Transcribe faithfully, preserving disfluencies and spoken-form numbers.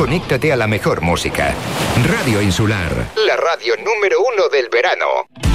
Conéctate a la mejor música. Radio Insular, la radio número uno del verano.